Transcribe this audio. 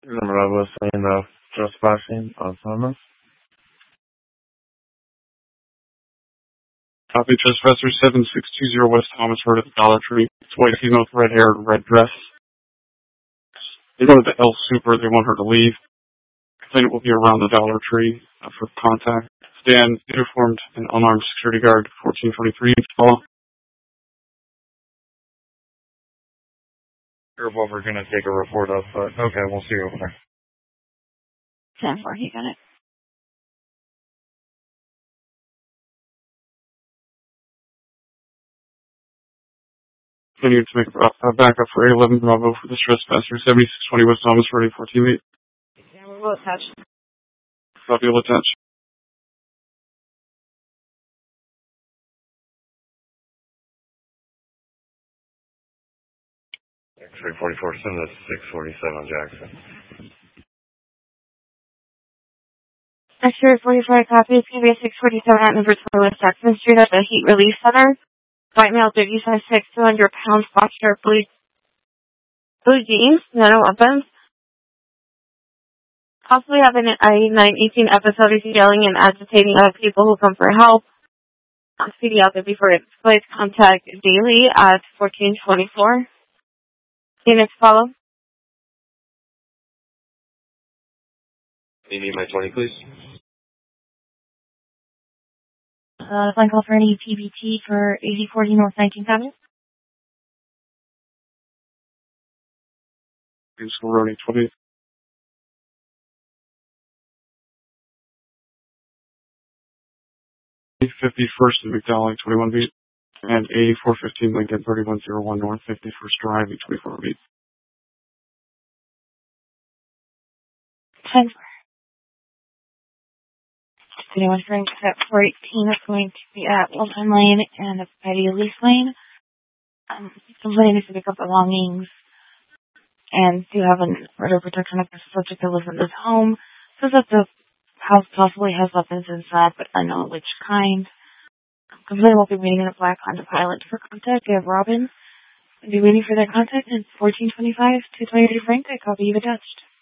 Number I was saying trespassing on Thomas. Copy trespasser 7620 West Thomas Road at the Dollar Tree. It's a white female with red hair and red dress. They go to the El Super. They want her to leave. Complainant will be around the Dollar Tree for contact. Stand uniformed and unarmed security guard 1423. Follow. Sure what we're going to take a report of, but okay, we'll see you over there. 10-4, you got it. Continue to make a backup for 811 Bravo for the trespasser 7620 West Thomas Road 14 Yeah, we will attach. Copy will attach. X-ray 44, send us 647 Jackson. X-ray 44 copy. It's going to be a 647 at number 20 West Jackson Street at the Heat Relief Center. White male, 30 size 6, 200 pounds, black shirt, blue jeans, no weapons. Possibly having a 918 episode of yelling and agitating other people who come for help. CD out there before it displays. Contact daily at 1424. Phoenix, follow. You need my 20, please? Line call for any PBT for 8040 North 19th Avenue. School Road 820. '51st and McDowell 21 beat, and 8415 Lincoln 3101 North 51st Drive 24 beat. 10-4. Anyone referring to that 418 is going to be at Wilton Lane and the Patty Leaf Lane. Somebody needs to pick up belongings and do have an order of protection of the subject that lives in this home. Says that the house possibly has weapons inside, but unknown which kind. Complaint will be waiting in a black Honda Pilot for contact. They have Robin. We'll be waiting for their contact in 1425 223 Frank. I copy you attached.